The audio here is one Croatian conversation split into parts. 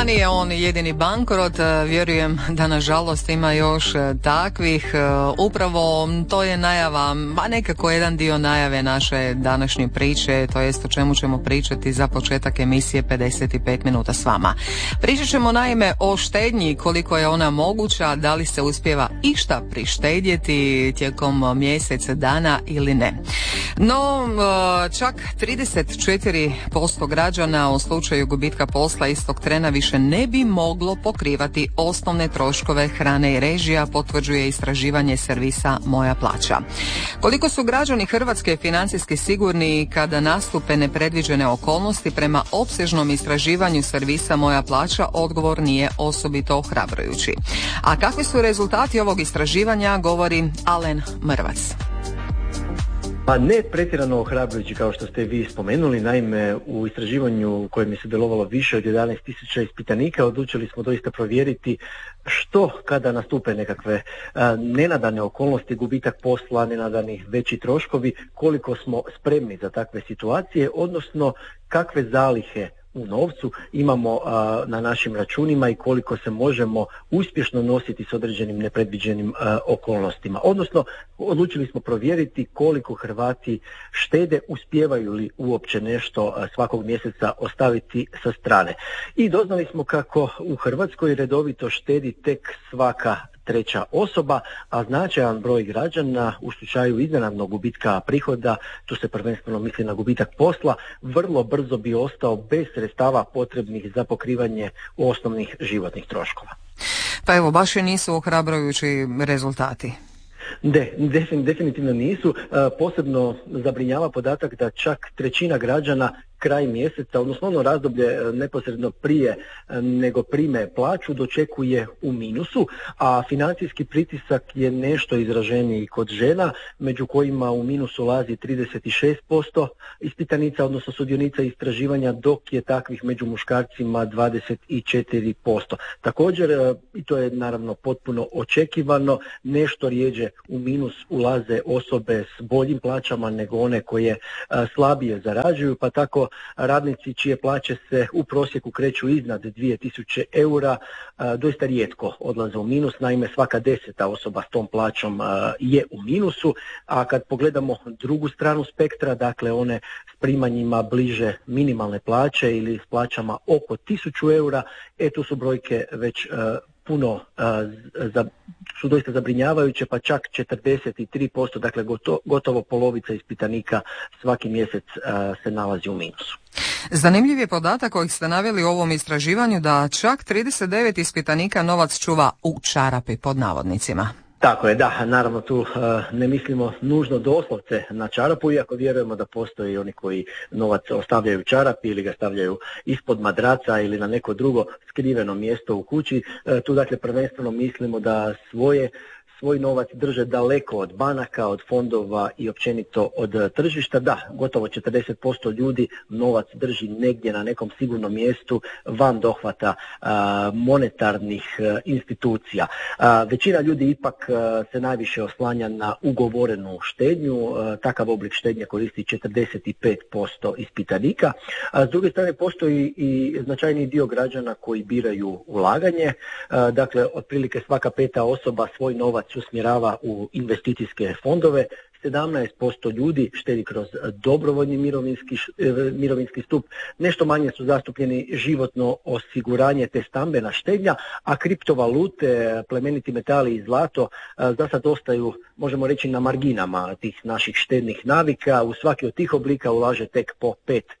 Pa nije on jedini bankrot, vjerujem da nažalost ima još takvih. Upravo to je najava, a nekako jedan dio najave naše današnje priče, to jest o čemu ćemo pričati za početak emisije 55 minuta s vama. Pričat ćemo naime o štednji, koliko je ona moguća, da li se uspijeva išta prištedjeti tijekom mjesec dana ili ne. No, čak 34% građana u slučaju gubitka posla istog trena više ne bi moglo pokrivati osnovne troškove hrane i režija, potvrđuje istraživanje servisa Moja plaća. Koliko su građani Hrvatske financijski sigurni kada nastupe nepredviđene okolnosti, prema opsežnom istraživanju servisa Moja plaća odgovor nije osobito ohrabrujući. A kakvi su rezultati ovog istraživanja, govori Alen Mrvac. Pa ne pretjerano ohrabrujući kao što ste vi spomenuli. Naime, u istraživanju u kojem je sudjelovalo više od 11.000 ispitanika odlučili smo doista provjeriti što kada nastupe nekakve nenadane okolnosti, gubitak posla, nenadani veći troškovi, koliko smo spremni za takve situacije, odnosno kakve zalihe u novcu imamo na našim računima i koliko se možemo uspješno nositi s određenim nepredviđenim okolnostima. Odnosno, odlučili smo provjeriti koliko Hrvati štede, uspijevaju li uopće nešto svakog mjeseca ostaviti sa strane. I doznali smo kako u Hrvatskoj redovito štedi tek svaka treća osoba, a značajan broj građana u slučaju iznenadnog gubitka prihoda, tu se prvenstveno misli na gubitak posla, vrlo brzo bi ostao bez sredstava potrebnih za pokrivanje osnovnih životnih troškova. Pa evo, baš i nisu ohrabrujući rezultati. Definitivno nisu. Posebno zabrinjava podatak da čak trećina građana kraj mjeseca, odnosno ono razdoblje neposredno prije nego prime plaću, dočekuje u minusu, a financijski pritisak je nešto izraženiji kod žena, među kojima u minus ulazi 36% ispitanica, odnosno sudionica istraživanja, dok je takvih među muškarcima 24%. Također, i to je naravno potpuno očekivano, nešto rjeđe u minus ulaze osobe s boljim plaćama nego one koje slabije zarađuju, pa tako radnici čije plaće se u prosjeku kreću iznad 2000 eura doista rijetko odlaze u minus. Naime, svaka 10. osoba s tom plaćom je u minusu, a kad pogledamo drugu stranu spektra, dakle one s primanjima bliže minimalne plaće ili s plaćama oko 1000 eura, tu su brojke već puno su doista zabrinjavajuće, pa čak 43%, dakle gotovo polovica ispitanika svaki mjesec se nalazi u minusu. Zanimljiv je podatak kojeg ste naveli u ovom istraživanju, da čak 39 ispitanika novac čuva u čarapi, pod navodnicima. Tako je, da, naravno tu ne mislimo nužno doslovce na čarapu, iako vjerujemo da postoje oni koji novac ostavljaju u čarapi ili ga stavljaju ispod madraca ili na neko drugo skriveno mjesto u kući. Tu dakle prvenstveno mislimo da svoj novac drže daleko od banaka, od fondova i općenito od tržišta. Da, gotovo 40% ljudi novac drži negdje na nekom sigurnom mjestu van dohvata monetarnih institucija. Većina ljudi ipak se najviše oslanja na ugovorenu štednju. Takav oblik štednje koristi 45% ispitanika. S druge strane, postoji i značajni dio građana koji biraju ulaganje. Dakle, otprilike svaka 5. osoba svoj novac usmjerava u investicijske fondove. 17% ljudi štedi kroz dobrovoljni mirovinski stup, nešto manje su zastupljeni životno osiguranje te stambena štednja, a kriptovalute, plemeniti metali i zlato za sad ostaju, možemo reći, na marginama tih naših štednih navika. U svaki od tih oblika ulaže tek po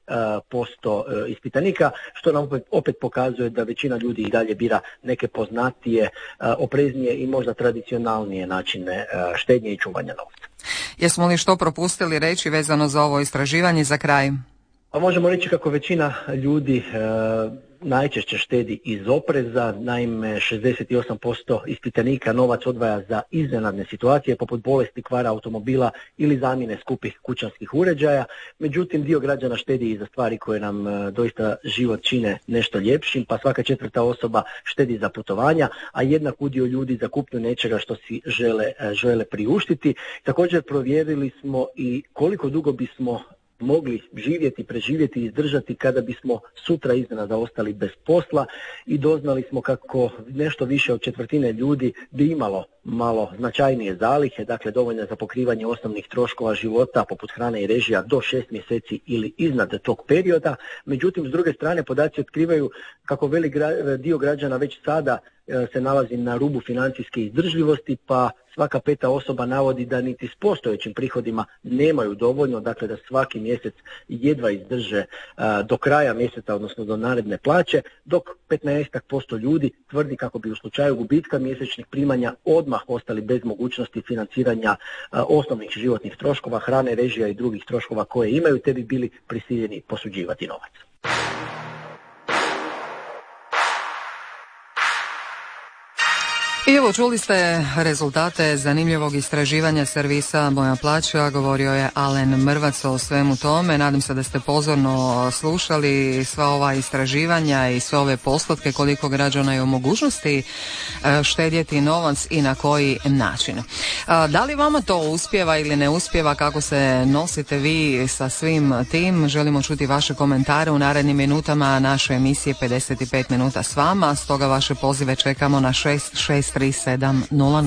5% ispitanika, što nam opet pokazuje da većina ljudi i dalje bira neke poznatije, opreznije i možda tradicionalnije načine štednje i čuvanja novca. Jesmo li što propustili reći vezano za ovo istraživanje za kraj? Pa možemo reći kako većina ljudi najčešće štedi iz opreza. Naime, 68% ispitanika novac odvaja za iznenadne situacije poput bolesti, kvara automobila ili zamjene skupih kućanskih uređaja. Međutim, dio građana štedi i za stvari koje nam doista život čine nešto ljepšim, pa svaka 4. osoba štedi za putovanja, a jednak udio ljudi za kupnju nečega što si žele priuštiti. Također provjerili smo i koliko dugo bismo mogli živjeti, preživjeti i izdržati kada bismo sutra iznenada ostali bez posla, i doznali smo kako nešto više od četvrtine ljudi bi imalo malo značajnije zalihe, dakle dovoljne za pokrivanje osnovnih troškova života poput hrane i režija do 6 mjeseci ili iznad tog perioda. Međutim, s druge strane podaci otkrivaju kako velik dio građana već sada se nalazi na rubu financijske izdržljivosti, pa svaka 5. osoba navodi da niti s postojećim prihodima nemaju dovoljno, dakle da svaki mjesec jedva izdrže do kraja mjeseca, odnosno do naredne plaće, dok 15% ljudi tvrdi kako bi u slučaju gubitka mjesečnih primanja odmah ostali bez mogućnosti financiranja osnovnih životnih troškova, hrane, režija i drugih troškova koje imaju, te bi bili prisiljeni posuđivati novac. I evo, čuli ste rezultate zanimljivog istraživanja servisa Moja plaća, govorio je Alen Mrvac o svemu tome. Nadam se da ste pozorno slušali sva ova istraživanja i sve ove postotke koliko građana je u mogućnosti štedjeti novac i na koji način. Da li vama to uspijeva ili ne uspijeva, kako se nosite vi sa svim tim? Želimo čuti vaše komentare u narednim minutama naše emisije 55 minuta s vama, stoga vaše pozive čekamo na 663700.